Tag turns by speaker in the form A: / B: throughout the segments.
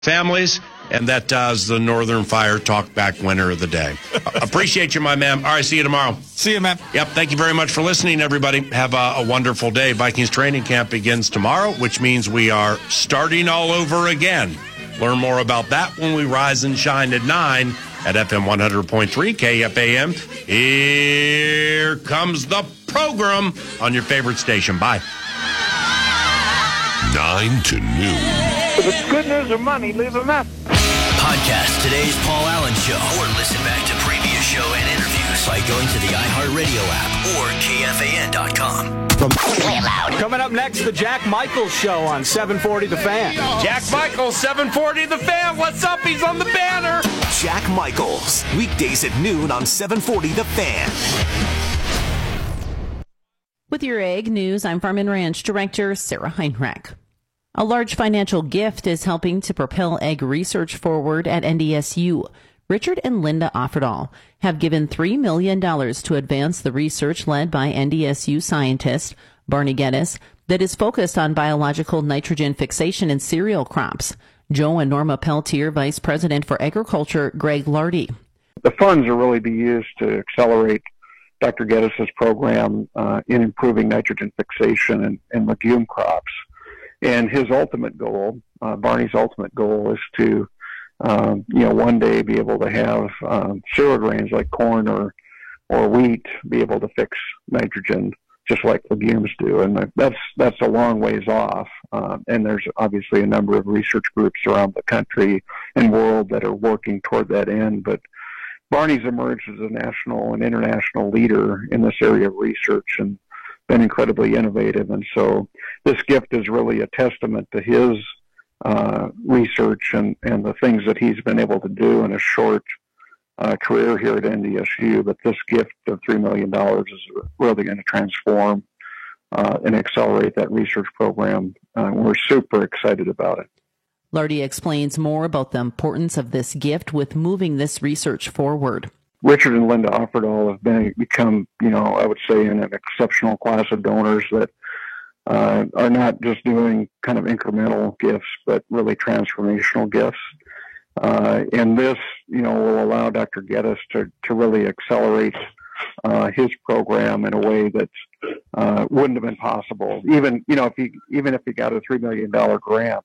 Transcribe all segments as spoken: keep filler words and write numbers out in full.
A: families, and that does the Northern Fire Talkback winner of the day. Appreciate you, my man. All right, see you tomorrow.
B: See you, man.
A: Yep, thank you very much for listening, everybody. Have a, a wonderful day. Vikings training camp begins tomorrow, which means we are starting all over again. Learn more about that when we rise and shine at nine at F M one hundred point three K F A M. Here comes the program on your favorite station. Bye.
C: nine to noon.
D: If it's good news or money, leave a message.
E: Podcast today's Paul Allen Show, or listen back to previous show and interviews by going to the iHeartRadio app or K F A N dot com.
F: Play it loud. Coming up next, the Jack Michaels Show on seven forty The Fan.
A: Jack Michaels, seven forty The Fan. What's up? He's on the banner.
E: Jack Michaels, weekdays at noon on seven forty The Fan.
G: With your Ag News, I'm Farm and Ranch Director Sarah Heinrich. A large financial gift is helping to propel ag research forward at N D S U. Richard and Linda Offerdahl have given three million dollars to advance the research led by N D S U scientist Barney Geddes that is focused on biological nitrogen fixation in cereal crops. Joe and Norma Peltier, Vice President for Agriculture, Greg Lardy.
H: The funds will really be used to accelerate Doctor Geddes' program uh, in improving nitrogen fixation in, in legume crops. And his ultimate goal, uh, Barney's ultimate goal, is to, um, you know, one day be able to have um, cereal grains like corn or or wheat be able to fix nitrogen just like legumes do. And that's that's a long ways off. Uh, and there's obviously a number of research groups around the country and world that are working toward that end. But Barney's emerged as a national and international leader in this area of research and been incredibly innovative. And so this gift is really a testament to his uh, research and, and the things that he's been able to do in a short uh, career here at N D S U. But this gift of three million dollars is really going to transform uh, and accelerate that research program. Uh, we're super excited about it.
G: Lardy explains more about the importance of this gift with moving this research forward.
H: Richard and Linda Offerdahl have been, become, you know, I would say, an exceptional class of donors that uh, are not just doing kind of incremental gifts, but really transformational gifts. Uh, and this, you know, will allow Doctor Geddes to, to really accelerate uh, his program in a way that uh, wouldn't have been possible. Even, you know, if he, even if he got a three million dollars grant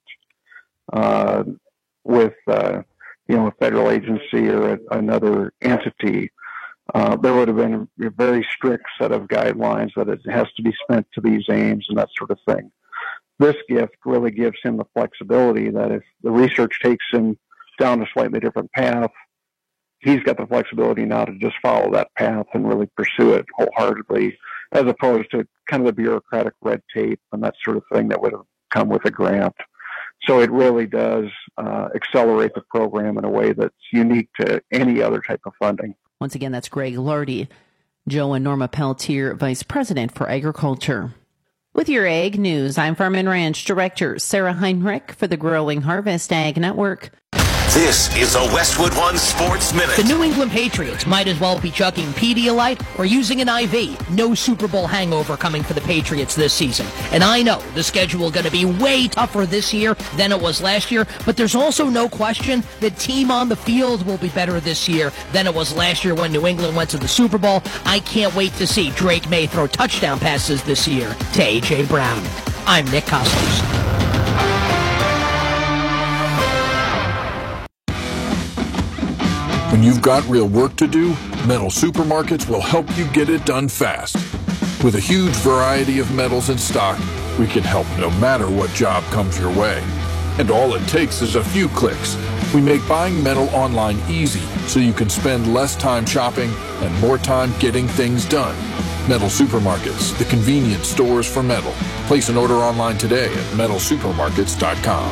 H: uh, with, uh, you know, a federal agency or a, another entity, uh, there would have been a very strict set of guidelines that it has to be spent to these aims and that sort of thing. This gift really gives him the flexibility that if the research takes him down a slightly different path, he's got the flexibility now to just follow that path and really pursue it wholeheartedly, as opposed to kind of the bureaucratic red tape and that sort of thing that would have come with a grant. So it really does uh, accelerate the program in a way that's unique to any other type of funding.
G: Once again, that's Greg Lardy. Joe and Norma Peltier, Vice President for Agriculture. With your Ag News, I'm Farm and Ranch Director Sarah Heinrich for the Growing Harvest Ag Network.
E: This is a Westwood One Sports Minute.
I: The New England Patriots might as well be chugging Pedialyte or using an I V. No Super Bowl hangover coming for the Patriots this season. And I know the schedule is going to be way tougher this year than it was last year, but there's also no question the team on the field will be better this year than it was last year when New England went to the Super Bowl. I can't wait to see Drake May throw touchdown passes this year to A J. Brown. I'm Nick Costos.
C: When you've got real work to do, Metal Supermarkets will help you get it done fast. With a huge variety of metals in stock, we can help no matter what job comes your way. And all it takes is a few clicks. We make buying metal online easy so you can spend less time shopping and more time getting things done. Metal Supermarkets, the convenient stores for metal. Place an order online today at metal supermarkets dot com.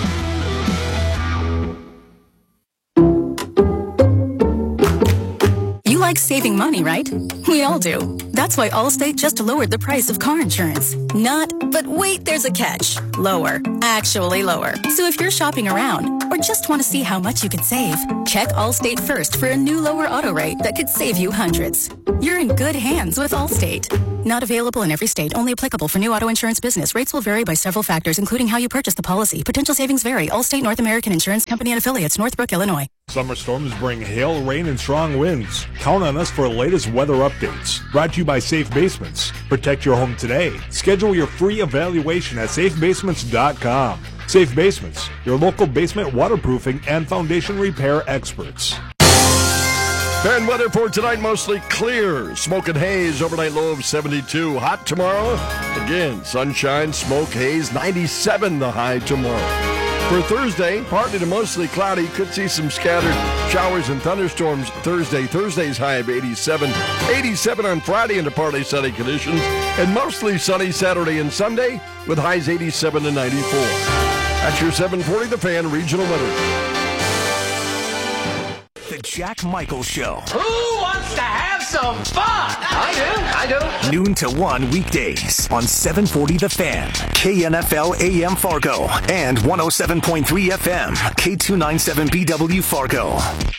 J: You like saving money, right? We all do. That's why Allstate just lowered the price of car insurance. Not, but wait, there's a catch. Lower. Actually lower. So if you're shopping around, Or just want to see how much you could save? Check Allstate first for a new lower auto rate that could save you hundreds. You're in good hands with Allstate. Not available in every state. Only applicable for new auto insurance business. Rates will vary by several factors, including how you purchase the policy. Potential savings vary. Allstate North American Insurance Company and Affiliates, Northbrook, Illinois.
B: Summer storms bring hail, rain, and strong winds. Count on us for the latest weather updates. Brought to you by Safe Basements. Protect your home today. Schedule your free evaluation at safe basements dot com. Safe Basements, your local basement waterproofing and foundation repair experts.
K: And weather for tonight, mostly clear. Smoke and haze, overnight low of seventy-two. Hot tomorrow. Again, sunshine, smoke, haze, ninety-seven the high tomorrow. For Thursday, partly to mostly cloudy. Could see some scattered showers and thunderstorms Thursday. Thursday's high of eighty-seven. eighty-seven on Friday into partly sunny conditions. And mostly sunny Saturday and Sunday with highs eighty-seven to ninety-four. That's your seven forty The Fan regional weather.
E: The Jack Michaels Show.
F: Who wants to have some fun? I do, I do.
E: Noon to one weekdays on seven forty The Fan, K N F L A M Fargo, and one oh seven point three F M, K two ninety-seven B W Fargo.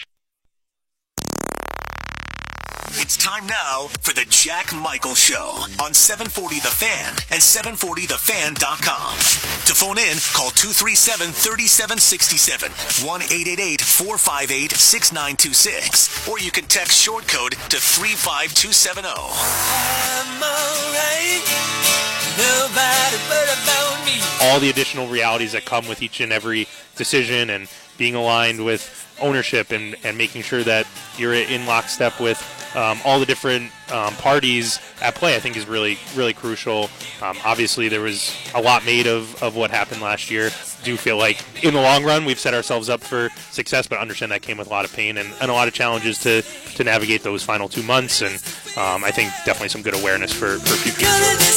E: It's time now for the Jack Michaels Show on seven forty The Fan and seven forty the fan dot com. To phone in, call two three seven, three seven six seven, one eight eight eight, four five eight, six nine two six, or you can text short code to three five two seven zero.
L: I'm alright, nobody but about me.
M: All the additional realities that come with each and every decision and being aligned with ownership and, and making sure that you're in lockstep with Um, all the different um, parties at play, I think, is really, really crucial. Um, obviously, there was a lot made of, of what happened last year. Do feel like, in the long run, we've set ourselves up for success, but understand that came with a lot of pain and, and a lot of challenges to, to navigate those final two months. And um, I think definitely some good awareness for, for future.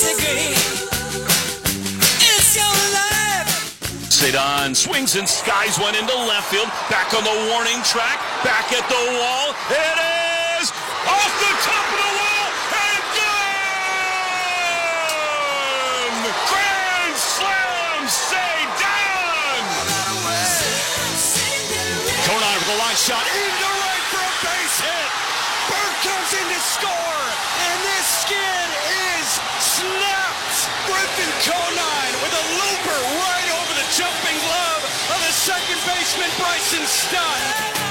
N: Zidane swings and skies one into left field. Back on the warning track. Back at the wall. It is off the top of the wall and gone! Grand slam, Zidane! Conine with a line shot into right for a base hit. Bird comes in to score, and this skid is snapped. Griffin Conine with a looper right over the jumping glove of the second baseman Bryson Stott.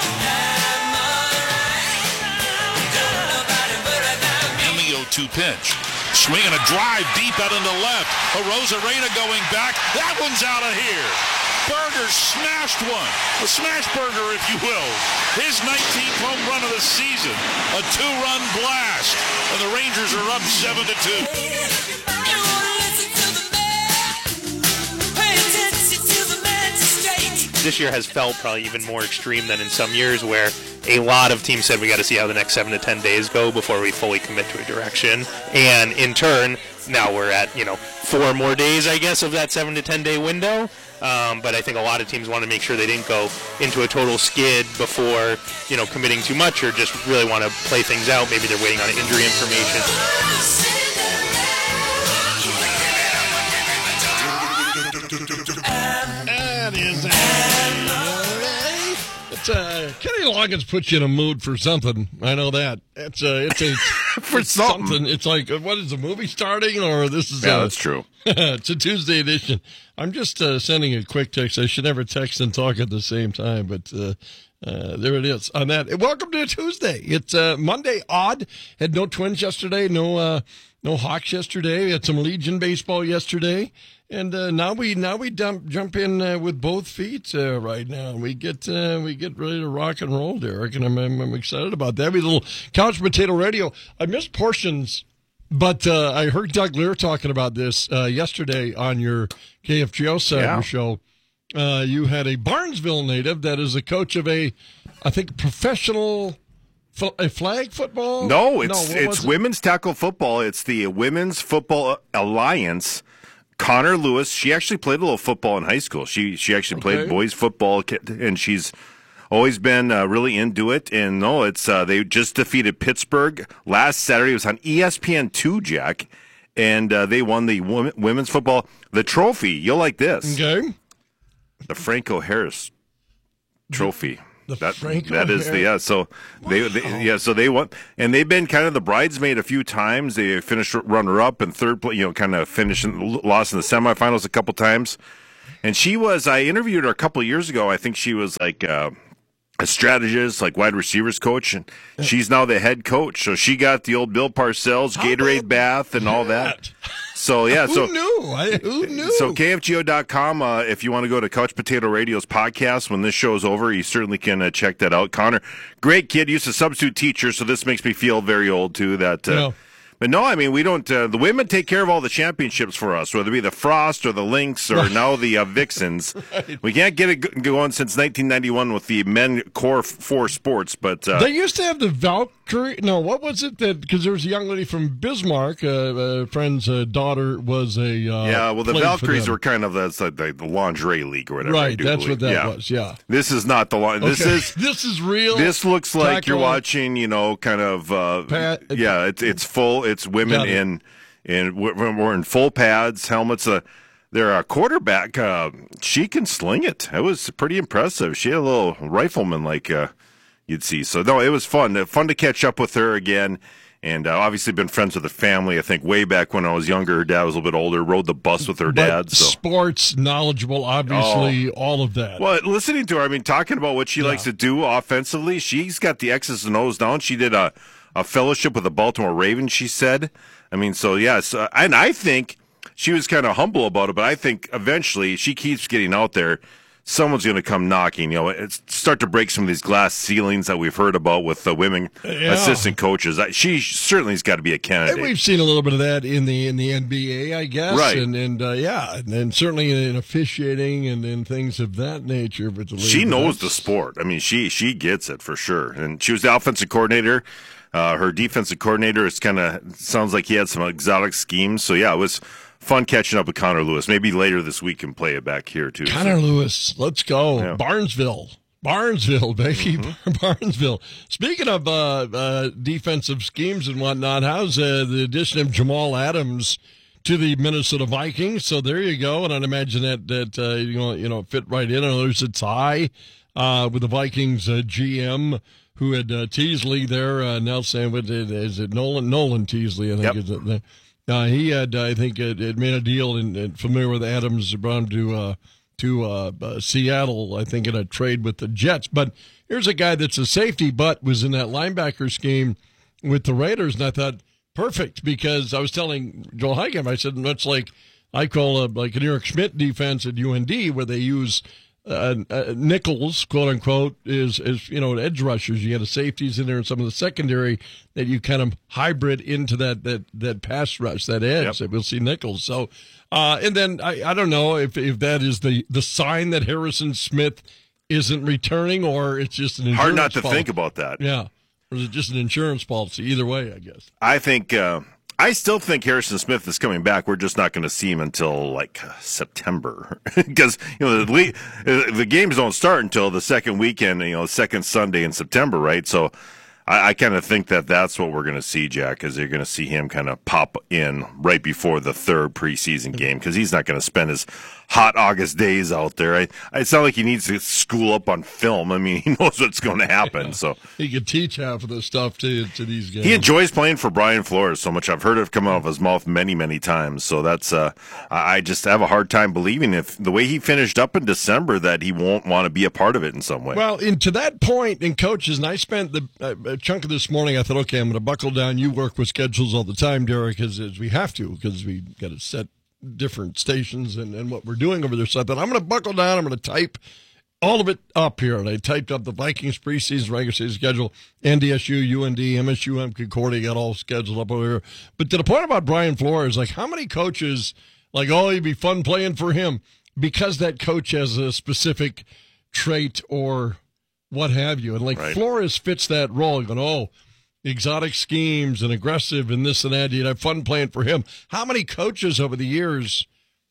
N: oh two pitch. Swinging a drive deep out into left. Arozarena going back. That one's out of here. Berger smashed one. A smash burger, if you will. His nineteenth home run of the season. A two-run blast. And the Rangers are up seven to two.
M: This year has felt probably even more extreme than in some years where a lot of teams said we got to see how the next seven to ten days go before we fully commit to a direction. And in turn, now we're at, you know, four more days, I guess, of that seven to ten day window. Um, but I think a lot of teams want to make sure they didn't go into a total skid before, you know, committing too much or just really want to play things out. Maybe they're waiting on injury information.
O: That is it's uh, Kenny Loggins puts you in a mood for something. I know that. It's uh, it's a
K: for
O: it's
K: something.
O: something. It's like, what is the movie starting, or this is?
K: Yeah,
O: a,
K: that's true.
O: It's a Tuesday edition. I'm just uh, sending a quick text. I should never text and talk at the same time, but uh, uh, there it is on that. Welcome to Tuesday. It's uh, Monday. Odd. Had no Twins yesterday. No uh, no Hawks yesterday. We had some Legion baseball yesterday. And uh, now we now we dump, jump in uh, with both feet uh, right now. We get uh, we get ready to rock and roll, Derek, and I'm, I'm, I'm excited about that. We had a little couch potato radio. I missed portions, but uh, I heard Doug Lear talking about this uh, yesterday on your K F G O Saturday
K: yeah.
O: show. Uh, you had a Barnesville native that is the coach of a, I think, professional. A flag football?
P: No, it's
O: no,
P: it's
O: it?
P: women's tackle football. It's the Women's Football Alliance. Connor Lewis, she actually played a little football in high school. She she actually
O: okay.
P: played boys football, and she's always been uh, really into it. And no, it's uh, they just defeated Pittsburgh last Saturday. It was on E S P N two, Jack, and uh, they won the women's football the trophy. You'll like this.
O: Okay,
P: the Franco Harris trophy.
O: The
P: that
O: Franco
P: that is the yeah. So they, they yeah. So they won, and they've been kind of the bridesmaid a few times. They finished runner up and third place. You know, kind of finishing lost in the semifinals a couple times. And she was. I interviewed her a couple of years ago. I think she was like uh, a strategist, like wide receivers coach, and she's now the head coach. So she got the old Bill Parcells Gatorade bath and all that. So yeah,
O: who
P: so
O: knew? I, who knew?
P: So K F G O dot com. Uh, if you want to go to Couch Potato Radio's podcast when this show's over, you certainly can uh, check that out. Connor, great kid, used to substitute teacher, so this makes me feel very old too. That. Uh,
O: no.
P: But no, I mean, we don't, uh, the women take care of all the championships for us, whether it be the Frost or the Lynx or
O: Right.
P: now the uh, Vixens.
O: Right.
P: We can't get it go- going since nineteen ninety-one with the men core f- four sports, but. Uh,
O: They used to have the Valkyrie. No, what was it that? Because there was a young lady from Bismarck. Uh, a friend's uh, daughter was a. Uh,
P: yeah, well, the
O: played for
P: Valkyries
O: them.
P: were kind of that's like the, the lingerie league or whatever. I
O: Right,
P: do
O: that's
P: believe.
O: what that
P: yeah.
O: was. Yeah.
P: This is not the line. This
O: Okay.
P: is
O: this is real.
P: This looks like you're
O: tackle.
P: watching, you know, kind of. Uh,
O: Pat-
P: yeah, it's it's full. It's women
O: Got it.
P: in in we're we're in full pads, helmets. Uh, their uh, quarterback, uh, she can sling it. It was pretty impressive. She had a little rifleman like uh, you'd see. So no, it was fun. Uh, fun to catch up with her again. And uh, obviously been friends with the family. I think way back when I was younger, her dad was a little bit older. Rode the bus with her
O: But
P: dad. So
O: sports knowledgeable, obviously, all of that.
P: well, listening to her, I mean, talking about what she likes to do offensively, she's got the X's and O's down. She did a, a fellowship with the Baltimore Ravens, she said. I mean, so, yes. Uh, and I think she was kind of humble about it, but I think eventually she keeps getting out there. Someone's going to come knocking, you know, it's start to break some of these glass ceilings that we've heard about with the women
O: Yeah.
P: assistant coaches. I- She certainly has got to be a
O: And
P: candidate.
O: we've seen a little bit of that in the in the N B A, I guess,
P: Right.
O: And and uh, yeah, and, and certainly in officiating and, and things of that nature. But the
P: She
O: league,
P: knows
O: that's-
P: the sport. I mean, she she gets it for sure. And she was the offensive coordinator. Uh, her defensive coordinator is kind of sounds like he had some exotic schemes. So yeah, it was fun catching up with Connor Lewis. Maybe later this week can play it back here too.
O: Connor Lewis, let's go.
P: Yeah.
O: Barnesville. Barnesville, baby.
P: Mm-hmm.
O: Barnesville. Speaking of uh, uh, defensive schemes and whatnot, how's uh, the addition of Jamal Adams to the Minnesota Vikings? So there you go. And I'd imagine that, that uh, you know, you know, fit right in. I know there's a tie uh, with the Vikings uh, G M who had uh, Teasley there. Uh, Nelson, what is it, is it Nolan? Nolan Teasley, I think.
P: Yep.
O: Is it, uh, he had, I think, it, it made a deal and, and familiar with Adams, brought him to uh, to uh, uh, Seattle, I think, in a trade with the Jets. But here's a guy that's a safety, but was in that linebacker scheme with the Raiders, and I thought, perfect, because I was telling Joel Heigem, I said, much like I call a, like an Eric Schmidt defense at U N D, where they use uh, uh, nickels, quote unquote, is, is, you know, edge rushers. You had the safeties in there and some of the secondary that you kind of hybrid into that that, that pass rush, that edge
P: Yep.
O: that we'll see nickels. So, uh, and then I, I don't know if, if that is the, the sign that Harrison Smith isn't returning, or it's just an insurance
P: Hard not to
O: policy.
P: think about that.
O: Yeah. Or is it just an insurance policy? Either way, I guess.
P: I think uh, I still think Harrison Smith is coming back. We're just not going to see him until like uh, September because you know the league, uh, the games don't start until the second weekend. You know, second Sunday in September, right? So I, I kind of think that that's what we're going to see, Jack. Is you're going to see him kind of pop in right before the third preseason game because he's not going to spend his hot August days out there. I, it's not like he needs to school up on film. I mean, he knows what's going to happen. So
O: He could teach half of this stuff to to these guys.
P: he enjoys playing for Brian Flores so much. I've heard it come out of his mouth many, many times. So that's uh, I I just have a hard time believing if the way he finished up in December that he won't want to be a part of it in some way.
O: Well, and to that point, in coaches, and I spent the uh, a chunk of this morning, I thought, okay, I'm going to buckle down. You work with schedules all the time, Derek, as, as we have to, because we got to set different stations and, and what we're doing over there. So I thought, I'm going to buckle down. I'm going to type all of it up here. And I typed up the Vikings preseason, regular season schedule, N D S U, U N D, M S U, M Concordia, got all scheduled up over here. But to the point about Brian Flores, like how many coaches, like, oh, it'd be fun playing for him because that coach has a specific trait or what have you. And like
P: Right.
O: Flores fits that role. Going, oh, exotic schemes and aggressive and this and that. You'd have fun playing for him. How many coaches over the years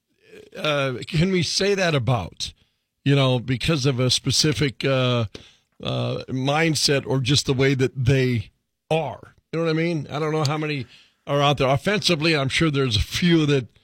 O: uh, can we say that about? You know, because of a specific uh, uh, mindset or just the way that they are. You know what I mean? I don't know how many are out there. Offensively, I'm sure there's a few that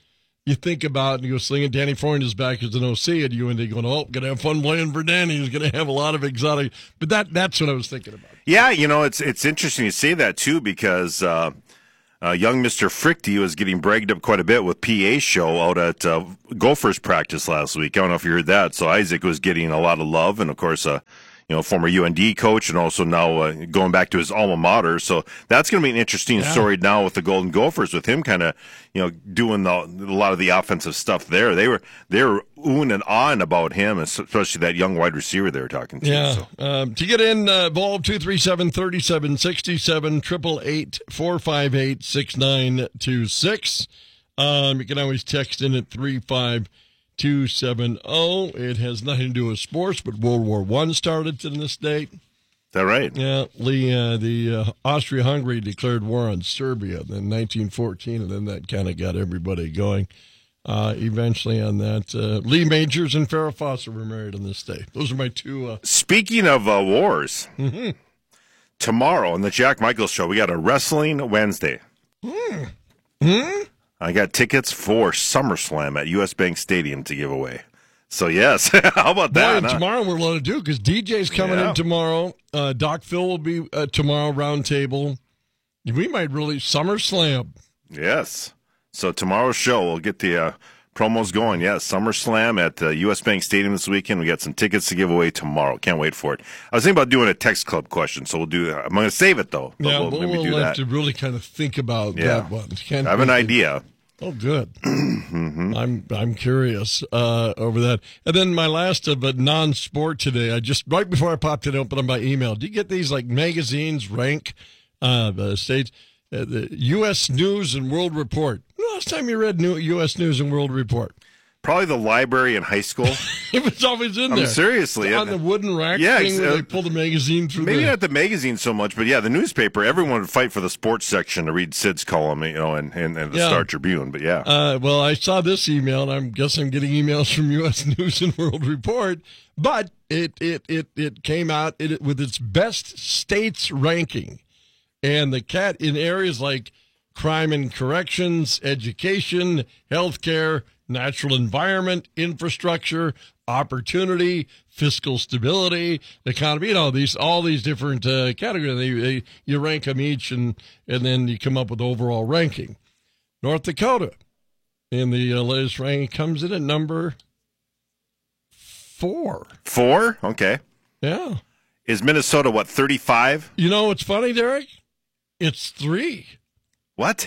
O: you think about, and you go slinging Danny Freund back as an O C, and you and they going, oh, going to have fun playing for Danny. He's going to have a lot of exotic. But that that's what I was thinking about.
P: Yeah, you know, it's it's interesting you say that, too, because uh, uh, young Mister Frichty was getting bragged up quite a bit with P A show out at uh, Gophers practice last week. I don't know if you heard that. So Isaac was getting a lot of love, and, of course, uh, you know, former U N D coach, and also now uh, going back to his alma mater. So that's going to be an interesting yeah. story now with the Golden Gophers, with him kind of, you know, doing the, a lot of the offensive stuff there. They were they were oohing and ahhing about him, especially that young wide receiver they were talking to.
O: Yeah.
P: So.
O: Um, to get in, uh, ball two three seven, three seven six seven, triple eight, four five eight, six nine two six. Um, you can always text in at three five two seven zero. It has nothing to do with sports, but World War One started in this date.
P: Is that right?
O: Yeah. Lee, uh, the uh, Austria-Hungary declared war on Serbia in nineteen fourteen, and then that kind of got everybody going. Uh, eventually on that, uh, Lee Majors and Farrah Fawcett were married on this day. Those are my two. Uh...
P: Speaking of uh, wars,
O: mm-hmm.
P: tomorrow on the Jack Michaels Show, we got a Wrestling Wednesday.
O: Mm. Mm-hmm.
P: I got tickets for SummerSlam at U S Bank Stadium to give away. So, yes. How about that?
O: Boy,
P: huh?
O: Tomorrow we're going to do, because D J's coming
P: yeah.
O: in tomorrow. Uh, Doc Phil will be uh, tomorrow, roundtable. We might really SummerSlam.
P: Yes. So, tomorrow's show, we'll get the uh, promos going. Yes, SummerSlam at uh, U S Bank Stadium this weekend. We got some tickets to give away tomorrow. Can't wait for it. I was thinking about doing a text club question, so we'll do that. I'm going to save it, though.
O: Yeah,
P: we'll,
O: we'll,
P: maybe
O: we'll
P: do
O: have
P: that.
O: to really kind of think about
P: yeah.
O: that one. Can't
P: I have an idea.
O: Oh, good.
P: mm-hmm.
O: I'm I'm curious uh, over that. And then my last of a non-sport today, I just, right before I popped it open on my email, do you get these like magazines, rank uh, the states, uh, the U S News and World Report? Last time you read new U S News and World Report?
P: Probably the library in high school.
O: It was always in
P: I'm
O: there.
P: Seriously.
O: On the wooden rack
P: yeah,
O: thing where
P: uh,
O: they pull the magazine through.
P: Maybe
O: the...
P: not the magazine so much, but yeah, the newspaper. Everyone would fight for the sports section to read Sid's column, you know, and, and, and the
O: yeah.
P: Star Tribune. But yeah.
O: Uh, well, I saw this email, and I guess I'm getting emails from U S News and World Report, but it it it, it came out it, with its best states ranking. And the cat in areas like crime and corrections, education, healthcare, natural environment, infrastructure, opportunity, fiscal stability, economy, you know, these all these different uh, categories. They, they, you rank them each, and, and then you come up with overall ranking. North Dakota, in the uh, latest ranking, comes in at number four.
P: Four? Okay.
O: Yeah.
P: Is Minnesota, what, thirty-five?
O: You know what's funny, Derek? It's three.
P: What?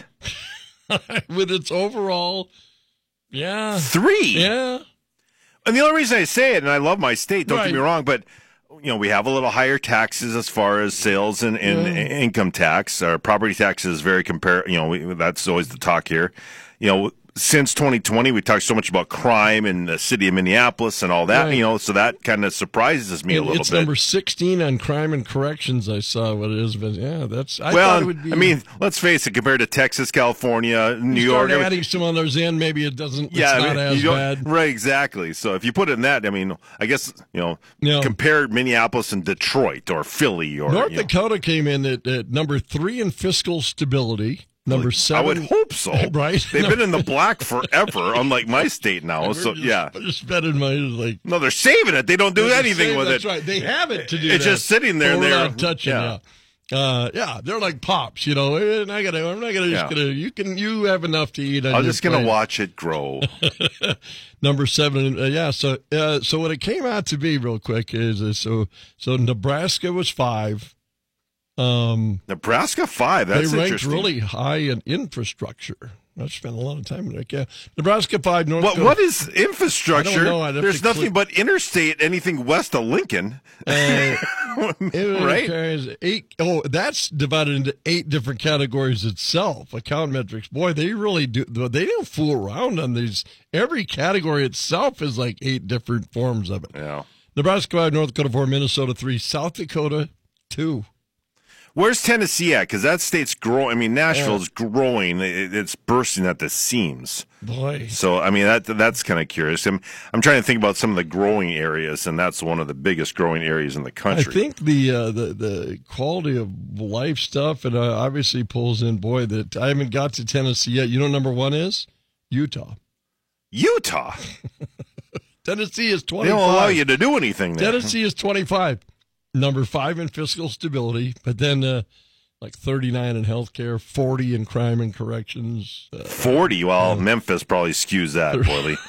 O: With its overall... Yeah.
P: Three?
O: Yeah.
P: And the only reason I say it, and I love my state, don't
O: right.
P: get me wrong, but, you know, we have a little higher taxes as far as sales and, and
O: yeah.
P: income tax. Our property tax is very compar. You know, we, that's always the talk here. You know, since twenty twenty, we talked so much about crime in the city of Minneapolis and all that,
O: right.
P: you know, so that kind of surprises me
O: and
P: a little
O: it's
P: bit.
O: It's number sixteen on crime and corrections. I saw what it is, but yeah, that's. I
P: well,
O: thought it would be,
P: I mean, let's face it, compared to Texas, California, New
O: you
P: York.
O: Start adding some others in, maybe it doesn't,
P: yeah,
O: it's
P: I
O: not
P: mean,
O: as
P: you don't-
O: bad.
P: Right, exactly. So if you put it in that, I mean, I guess, you know,
O: Yeah.
P: compare Minneapolis and Detroit or Philly or.
O: North
P: you know.
O: Dakota came in at, at number three in fiscal stability. Number seven.
P: I would hope so.
O: Right?
P: They've
O: No.
P: been in the black forever, unlike my state now. So,
O: just,
P: yeah.
O: Just betting my, like.
P: No, they're saving it. They don't do
O: They're
P: anything
O: saying
P: with
O: that's
P: it.
O: Right. They have it to do
P: It's
O: that.
P: just sitting there
O: But
P: and
O: we're
P: they're
O: not touching,
P: yeah.
O: yeah. Uh, yeah, they're like pops, you know. And I gotta, I'm not gonna just
P: Yeah.
O: gonna. You can, you have enough to eat. On
P: I'm
O: your
P: just going to
O: plate.
P: watch it grow.
O: Number seven, uh, yeah. So, uh, so what it came out to be, real quick, is uh, so so Nebraska was five. Um,
P: Nebraska five. That's
O: they ranked
P: interesting.
O: really high in infrastructure. I spent a lot of time in it. Yeah, Nebraska five. North
P: What,
O: Dakota.
P: what is infrastructure?
O: I don't know. I'd have
P: There's
O: to
P: nothing
O: click-
P: but interstate anything west of Lincoln.
O: Uh, It
P: Right?
O: carries eight. Oh, that's divided into eight different categories itself. Account metrics. Boy, they really do. They don't fool around on these. Every category itself is like eight different forms of it.
P: Yeah.
O: Nebraska five, North Dakota four, Minnesota three, South Dakota two.
P: Where's Tennessee at? Because that state's growing. I mean, Nashville's growing. It, it's bursting at the seams.
O: Boy.
P: So, I mean, that that's kind of curious. I'm, I'm trying to think about some of the growing areas, and that's one of the biggest growing areas in the
O: I
P: country.
O: think the uh, the the quality of life stuff, and uh, obviously pulls in. Boy, that I haven't got to Tennessee yet. You know, what number one is Utah.
P: Utah.
O: Tennessee is
P: They
O: twenty-five.
P: don't allow you to do anything there.
O: Tennessee is twenty-five. Number five in fiscal stability, but then uh, like thirty-nine in healthcare, forty in crime and corrections. Uh,
P: forty? Well,
O: uh,
P: Memphis probably skews that poorly.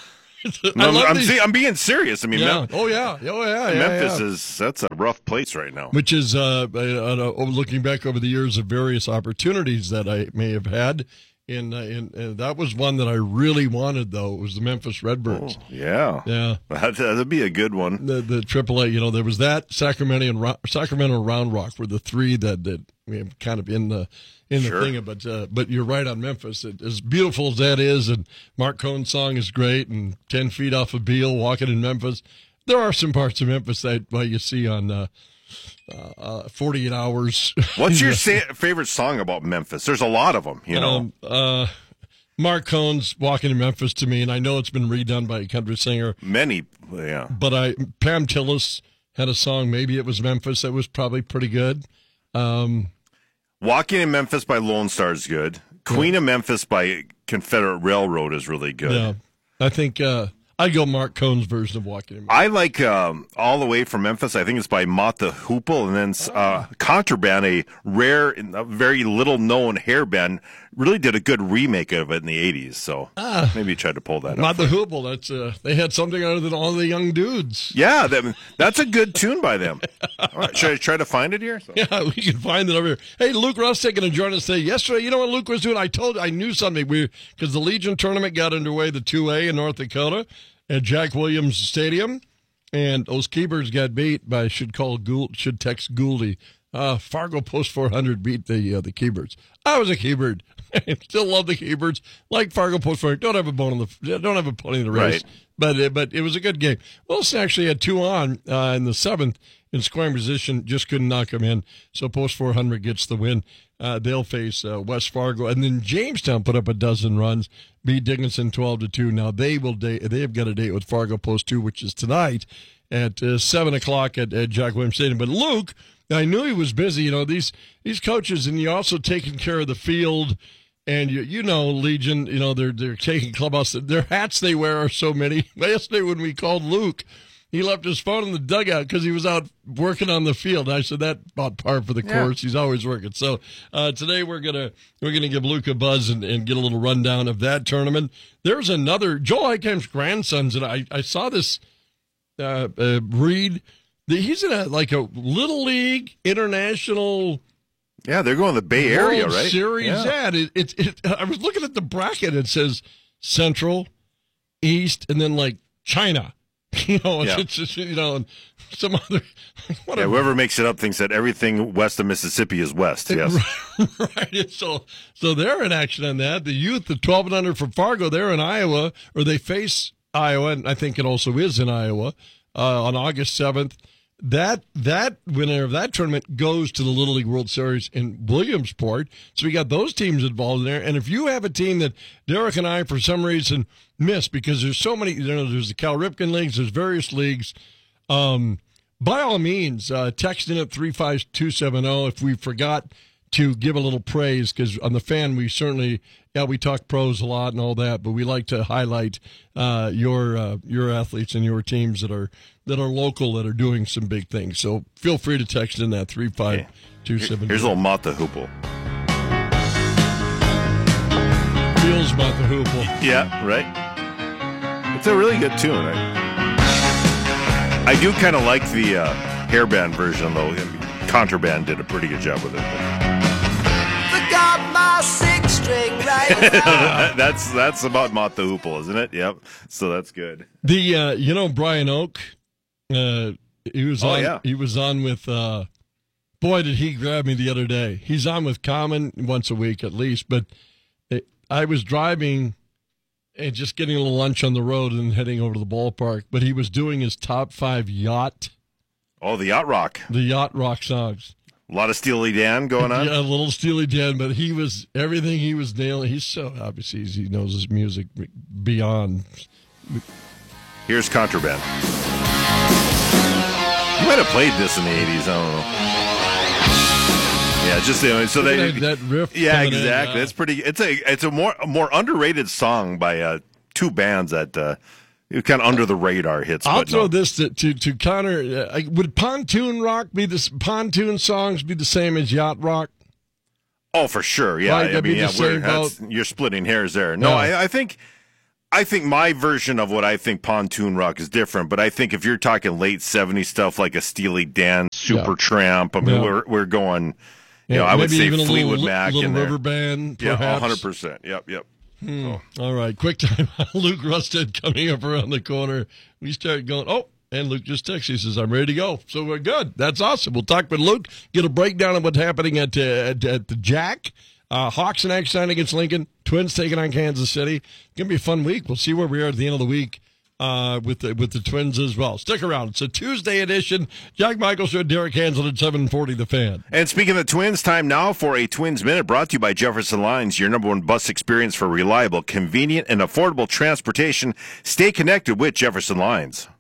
O: I
P: I'm,
O: love
P: I'm,
O: these-
P: see, I'm being serious. I mean,
O: yeah.
P: Mem-
O: Oh, yeah. Oh, yeah. yeah
P: Memphis
O: yeah.
P: is that's a rough place right now.
O: Which is, uh, uh, uh, looking back over the years of various opportunities that I may have had, and, uh, and, and that was one that I really wanted, though. It was the Memphis Redbirds.
P: Oh, yeah.
O: Yeah.
P: That, that'd be a good one.
O: The the triple A, you know, there was that, Sacramento and Ro- Sacramento Round Rock were the three that, that we have kind of in the in the
P: Sure.
O: thing. But uh, but you're right on Memphis. It, as beautiful as that is, and Mark Cohn's song is great, and ten feet off of Beale, walking in Memphis. There are some parts of Memphis that well, you see on uh, uh, uh, forty-eight hours.
P: What's your sa- favorite song about Memphis? There's a lot of them, you know.
O: Um, uh, Mark Cohn's Walking in Memphis to me, and I know it's been redone by a country singer.
P: Many, yeah.
O: But I Pam Tillis had a song, maybe it was Memphis, that was probably pretty good. Um,
P: Walking in Memphis by Lone Star is good. Queen of Memphis by Confederate Railroad is really good.
O: yeah, I think uh, I'd go Mark Cohn's version of Walking in Memphis.
P: I like um, All the Way from Memphis. I think it's by Mott the Hoople. And then uh, Contraband, a rare, a very little known hair band, really did a good remake of it in the eighties. So
O: Ah.
P: maybe try to pull that
O: Not
P: up.
O: the Hoople. That's uh, they had something other than all the young dudes.
P: Yeah, that, that's a good tune by them. All right, should I try to find it here? So-
O: Yeah, we can find it over here. Hey, Luke Rustick going to join us today. Yesterday, you know what Luke was doing? I told, I knew something. We because the Legion tournament got underway, the two A in North Dakota at Jack Williams Stadium, and those Keepers got beat by should call Gould, should text Gouldy. Uh, Fargo Post four hundred beat the uh, the Keepers. I was a Keybird. Still love the Keybirds. Like Fargo Post four hundred. Don't have a bone in the don't have a pony in the race.
P: Right.
O: But uh, but it was a good game. Wilson actually had two on uh, in the seventh in scoring position, just couldn't knock them in. So Post four hundred gets the win. Uh, they'll face uh, West Fargo, and then Jamestown put up a dozen runs, beat Dickinson twelve to two. Now they will date. They have got a date with Fargo Post two, which is tonight at uh, seven o'clock at, at Jack Williams Stadium. But Luke, I knew he was busy. You know these these coaches, and you're also taking care of the field. And you you know Legion, you know they're they're taking clubhouse. Their hats they wear are so many. Yesterday when we called Luke, he left his phone in the dugout because he was out working on the field. I said that about par for the
P: Yeah.
O: course. He's always working. So uh, today we're gonna we're gonna give Luke a buzz and, and get a little rundown of that tournament. There's another Joel Eikheim's grandsons, and I I saw this uh, uh, read. that He's in a like a little league international.
P: Yeah, they're going to the Bay Area,
O: World
P: right?
O: Series.
P: Yeah.
O: Yeah, it, it, it, I was looking at the bracket. It says Central, East, and then like China. You know, it's,
P: Yeah.
O: it's just, you know, and some other.
P: Yeah,
O: Whatever.
P: whoever makes it up thinks that everything west of Mississippi is west. Yes.
O: Right. So, so they're in action on that. The youth, the twelve and under from Fargo, they're in Iowa, or they face Iowa, and I think it also is in Iowa uh, on August seventh. That that winner of that tournament goes to the Little League World Series in Williamsport. So we got those teams involved in there. And if you have a team that Derek and I, for some reason, miss because there's so many, you know, there's the Cal Ripken leagues, there's various leagues. Um, by all means, uh, text in at three five two seven zero if we forgot to give a little praise, because on the Fan we certainly, yeah, we talk pros a lot and all that, but we like to highlight uh, your uh, your athletes and your teams that are that are local, that are doing some big things. So feel free to text in that three five two seven zero.
P: Here's a little Mott the Hoople.
O: Feels about the Hoople.
P: Yeah, right. It's a really good tune. I, I do kind of like the uh, hairband version, though. Contraband did a pretty good job with it.
L: Forgot my six string right now.
P: that's that's about Mott the Hoople, isn't it? Yep. So that's good.
O: The uh, you know Brian Oak, uh, he was
P: Oh,
O: on.
P: yeah.
O: He was on with. Uh, boy, did he grab me the other day. He's on with Common once a week at least. But it, I was driving and just getting a little lunch on the road and heading over to the ballpark. But he was doing his top five yacht.
P: Oh, the yacht rock.
O: The yacht rock songs.
P: A lot of Steely Dan going on.
O: Yeah, a little Steely Dan, but he was everything he was nailing. He's so obviously he knows his music beyond.
P: Here's Contraband. You might have played this in the eighties. I don't know. Yeah, just you know, so they
O: that, that riff.
P: Yeah,
O: coming in,
P: exactly.
O: uh,
P: It's pretty. It's a it's a more a more underrated song by uh, two bands that uh, kind of under the radar hits.
O: I'll
P: but
O: throw
P: no.
O: this to to, to Connor. Uh, would pontoon rock be the pontoon songs be the same as yacht rock?
P: Oh, for sure. Yeah,
O: Right,
P: I mean, yeah,
O: the
P: we're,
O: same
P: that's, you're splitting hairs there. No,
O: Yeah.
P: I, I think. I think my version of what I think pontoon rock is different, but I think if you're talking late seventies stuff like a Steely Dan, Super
O: Yeah.
P: Tramp, I mean,
O: Yeah.
P: we're we're going, you
O: Yeah,
P: know, I would
O: maybe
P: say
O: even a
P: Fleetwood
O: little,
P: Mac
O: little
P: in there.
O: River Band,
P: Yeah,
O: perhaps.
P: one hundred percent. Yep, yep.
O: Hmm. All right, quick time. Luke Rusted coming up around the corner. We start going, oh, and Luke just texted. He says, I'm ready to go. So we're good. That's awesome. We'll talk with Luke, get a breakdown of what's happening at, uh, at, at the Jack. Uh, Hawks and Exxon against Lincoln. Twins taking on Kansas City. It's going to be a fun week. We'll see where we are at the end of the week uh, with, the, with the Twins as well. Stick around. It's a Tuesday edition. Jack Michael Show, Derek Hansel at seven forty The Fan.
P: And speaking of the Twins, time now for a Twins Minute brought to you by Jefferson Lines, your number one bus experience for reliable, convenient, and affordable transportation. Stay connected with Jefferson Lines.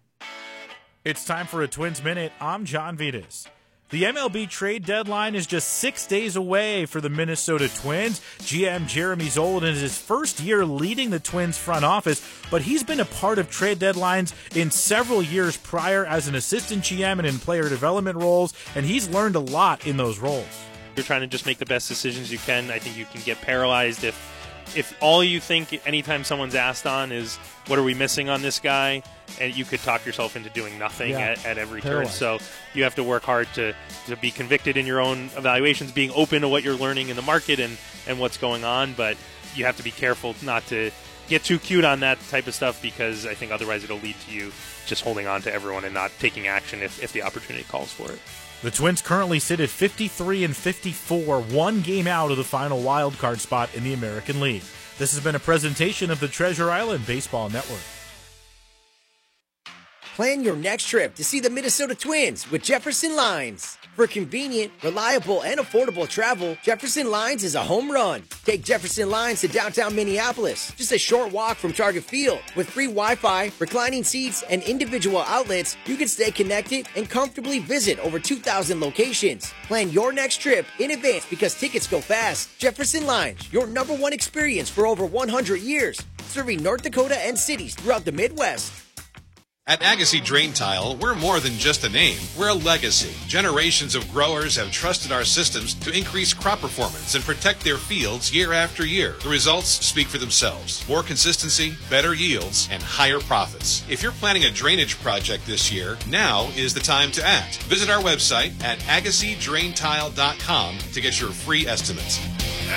Q: It's time for a Twins Minute. I'm John Vitas. The M L B trade deadline is just six days away for the Minnesota Twins. G M Jeremy Zoll is his first year leading the Twins front office, but he's been a part of trade deadlines in several years prior as an assistant G M and in player development roles, and he's learned a lot in those roles.
M: You're trying to just make the best decisions you can. I think you can get paralyzed if if all you think anytime someone's asked on is, what are we missing on this guy? And you could talk yourself into doing nothing
Q: Yeah.
M: at, at every
Q: Paralyzed.
M: turn. So you have to work hard to, to be convicted in your own evaluations, being open to what you're learning in the market and, and what's going on. But you have to be careful not to get too cute on that type of stuff, because I think otherwise it'll lead to you just holding on to everyone and not taking action if, if the opportunity calls for it.
Q: The Twins currently sit at fifty-three and fifty-four, one game out of the final wild card spot in the American League. This has been a presentation of the Treasure Island Baseball Network.
R: Plan your next trip to see the Minnesota Twins with Jefferson Lines. For convenient, reliable, and affordable travel, Jefferson Lines is a home run. Take Jefferson Lines to downtown Minneapolis, just a short walk from Target Field. With free Wi-Fi, reclining seats, and individual outlets, you can stay connected and comfortably visit over two thousand locations. Plan your next trip in advance because tickets go fast. Jefferson Lines, your number one experience for over one hundred years, serving North Dakota and cities throughout the Midwest.
S: At Agassi Drain Tile, we're more than just a name. We're a legacy. Generations of growers have trusted our systems to increase crop performance and protect their fields year after year. The results speak for themselves. More consistency, better yields, and higher profits. If you're planning a drainage project this year, now is the time to act. Visit our website at agassi drain tile dot com to get your free estimates.